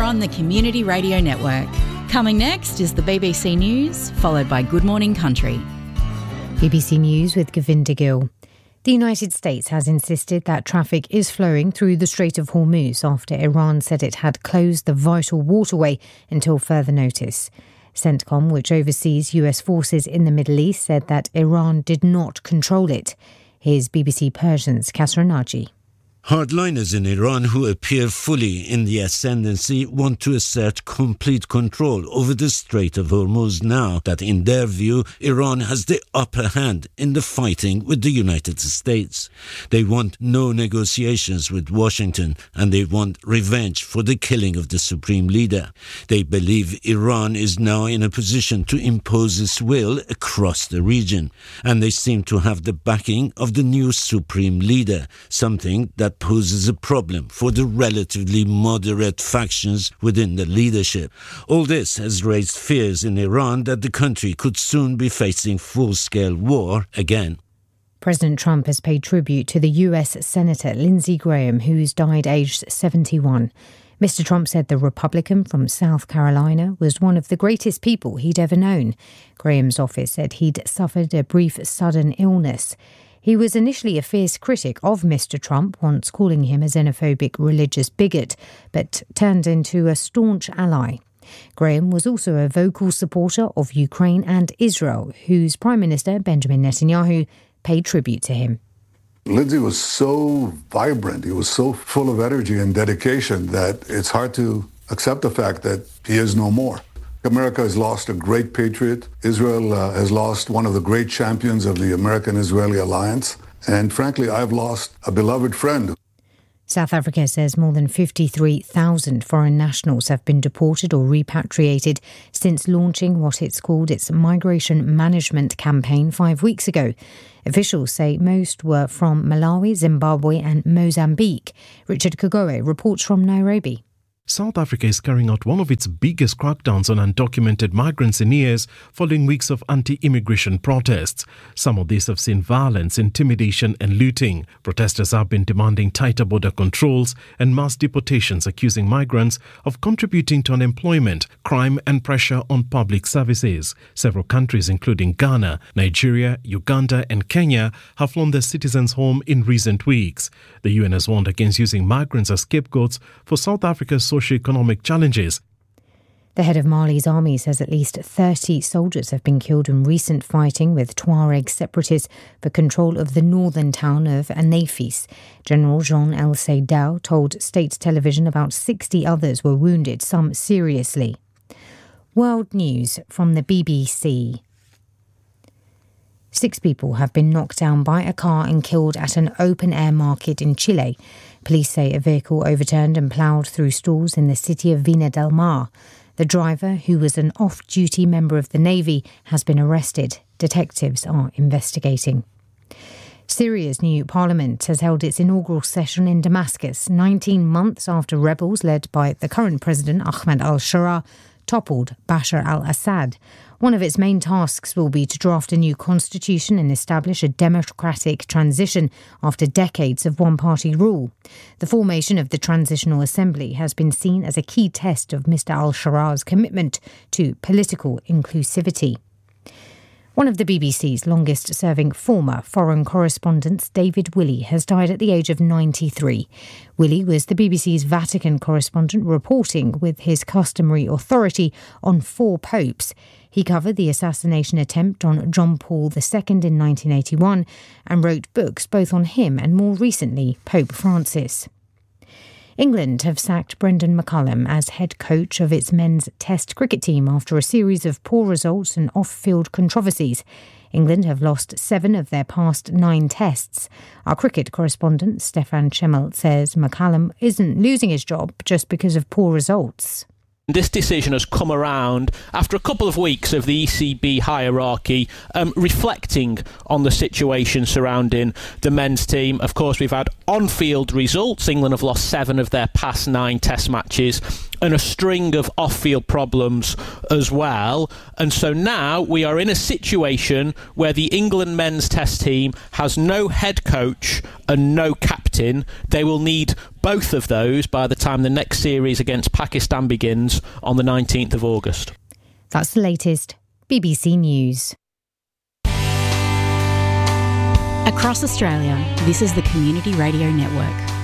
on the Community Radio Network. Coming next is the BBC News, followed by Good Morning Country. BBC News with Govinda Gill. The United States has insisted that traffic is flowing through the Strait of Hormuz after Iran said it had closed the vital waterway until further notice. CENTCOM, which oversees US forces in the Middle East, said that Iran did not control it. Here's BBC Persian's Kasra Naji. Hardliners in Iran who appear fully in the ascendancy want to assert complete control over the Strait of Hormuz now that, in their view, Iran has the upper hand in the fighting with the United States. They want no negotiations with Washington, and they want revenge for the killing of the supreme leader. They believe Iran is now in a position to impose its will across the region, and they seem to have the backing of the new supreme leader, something that poses a problem for the relatively moderate factions within the leadership. All this has raised fears in Iran that the country could soon be facing full-scale war again. President Trump has paid tribute to the US Senator Lindsey Graham, who's died aged 71. Mr. Trump said the Republican from South Carolina was one of the greatest people he'd ever known. Graham's office said he'd suffered a brief sudden illness. He was initially a fierce critic of Mr. Trump, once calling him a xenophobic religious bigot, but turned into a staunch ally. Graham was also a vocal supporter of Ukraine and Israel, whose Prime Minister, Benjamin Netanyahu, paid tribute to him. Lindsey was so vibrant, he was so full of energy and dedication that it's hard to accept the fact that he is no more. America has lost a great patriot. Israel has lost one of the great champions of the American-Israeli alliance. And frankly, I've lost a beloved friend. South Africa says more than 53,000 foreign nationals have been deported or repatriated since launching what it's called its migration management campaign 5 weeks ago. Officials say most were from Malawi, Zimbabwe and Mozambique. Richard Kagoe reports from Nairobi. South Africa is carrying out one of its biggest crackdowns on undocumented migrants in years following weeks of anti-immigration protests. Some of these have seen violence, intimidation and looting. Protesters have been demanding tighter border controls and mass deportations, accusing migrants of contributing to unemployment, crime and pressure on public services. Several countries, including Ghana, Nigeria, Uganda and Kenya, have flown their citizens home in recent weeks. The UN has warned against using migrants as scapegoats for South Africa's socio-economic challenges. The head of Mali's army says at least 30 soldiers have been killed in recent fighting with Tuareg separatists for control of the northern town of Anafis. General Jean El Seydou told state television about 60 others were wounded, some seriously. World news from the BBC. 6 people have been knocked down by a car and killed at an open-air market in Chile. Police say a vehicle overturned and ploughed through stalls in the city of Vina del Mar. The driver, who was an off-duty member of the Navy, has been arrested. Detectives are investigating. Syria's new parliament has held its inaugural session in Damascus, 19 months after rebels led by the current president, Ahmed al-Sharaa, toppled Bashar al-Assad. One of its main tasks will be to draft a new constitution and establish a democratic transition after decades of one-party rule. The formation of the Transitional Assembly has been seen as a key test of Mr al-Sharaa's commitment to political inclusivity. One of the BBC's longest-serving former foreign correspondents, David Willey, has died at the age of 93. Willey was the BBC's Vatican correspondent, reporting with his customary authority on 4 popes. He covered the assassination attempt on John Paul II in 1981 and wrote books both on him and, more recently, Pope Francis. England have sacked Brendan McCullum as head coach of its men's Test cricket team after a series of poor results and off-field controversies. England have lost 7 of their past 9 tests. Our cricket correspondent, Stefan Schemmel, says McCullum isn't losing his job just because of poor results. This decision has come around after a couple of weeks of the ECB hierarchy reflecting on the situation surrounding the men's team. Of course, we've had on-field results. England have lost 7 of their past 9 test matches. and a string of off-field problems as well. And so now we are in a situation where the England men's test team has no head coach and no captain. They will need both of those by the time the next series against Pakistan begins on the 19th of August. That's the latest. BBC News. Across Australia, this is the Community Radio Network.